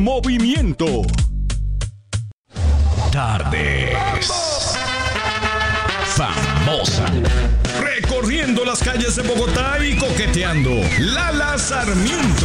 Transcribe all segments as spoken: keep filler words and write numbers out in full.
Movimiento. Tardes. Famosa. Recorriendo las calles de Bogotá y coqueteando. Lala Sarmiento.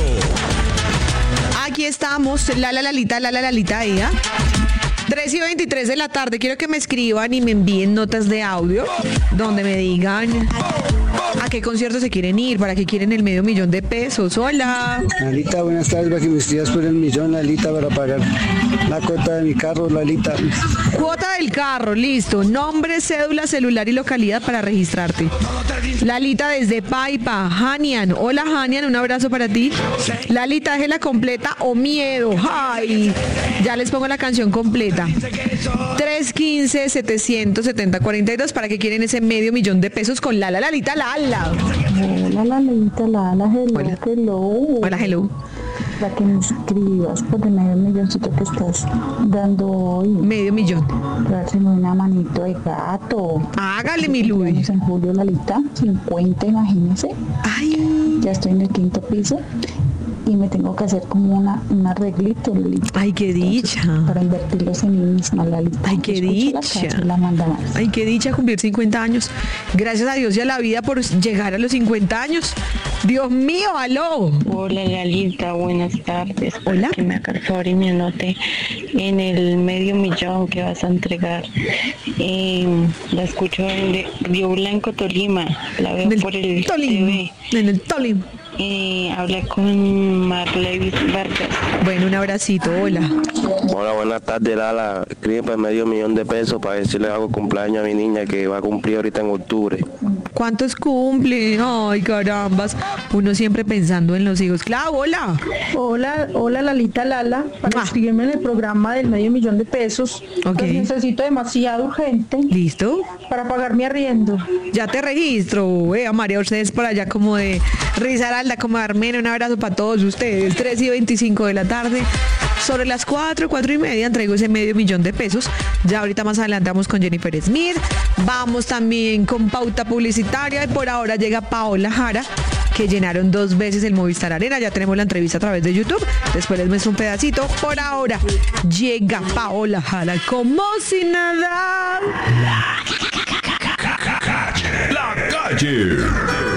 Aquí estamos, Lala Lalita, Lala Lalita, ella. tres y veintitrés de la tarde. Quiero que me escriban y me envíen notas de audio donde me digan a qué concierto se quieren ir, para qué quieren el medio millón de pesos. Hola. Lalita, buenas tardes, para que me escribas por el millón, Lalita, para pagar la cuota de mi carro, Lalita. Cuota del carro, listo. Nombre, cédula, celular y localidad para registrarte. Lalita desde Paipa. Hanian. Hola, Hanian, un abrazo para ti. Lalita, déjela completa o miedo. Ay, ya les pongo la canción completa. tres uno cinco, siete siete cero, cuatro dos. ¿Para qué quieren ese medio millón de pesos con Lala Lalita Lala? Hola, Lalita, Lala, hello, Hola. hello. Hola, hello. Para que me escribas por el medio milloncito que estás dando hoy. Medio millón. Darme una manito de gato. Hágale, mi Luis. Estamos en julio, Lalita, cincuenta, imagínese. Ay, Ya estoy en el quinto piso y me tengo que hacer como una, un arreglito, Lalita. ay, qué dicha. Entonces, para invertirlos en mí misma, Lalita. Ay, qué Escucho dicha. La canción y la manda más. Ay, qué dicha cumplir cincuenta años. Gracias a Dios y a la vida por llegar a los cincuenta años. Dios mío, aló. Hola Lalita, buenas tardes. Para Hola. que me haga el favor y me anote en el medio millón que vas a entregar. Eh, la escucho en Río Blanco, Tolima. La veo En el por el Tolima. T V. En el Tolima. Eh, hablé con Marlevis Vargas. Bueno, un abracito, hola. Hola, buenas tardes, Lala. Escribe para medio millón de pesos para ver si le hago cumpleaños a mi niña que va a cumplir ahorita en octubre. ¿Cuántos cumplen? Ay, carambas. Uno siempre pensando en los hijos. Claro, hola. Hola, hola Lalita Lala, para Mua. inscribirme en el programa del medio millón de pesos. Ok. Los necesito demasiado urgente ¿Listo? para pagar mi arriendo. Ya te registro. Eh, a María, ustedes por allá como de Risaralda, como de Armenia. Un abrazo para todos ustedes. tres y veinticinco de la tarde. Sobre las cuatro, cuatro y media entrego ese medio millón de pesos. Ya ahorita más adelante vamos con Jennifer Smith. Vamos también con pauta publicitaria. Y por ahora llega Paola Jara, que llenaron dos veces el Movistar Arena. Ya tenemos la entrevista a través de YouTube. Después les muestro un pedacito. Por ahora llega Paola Jara como si nada. La calle.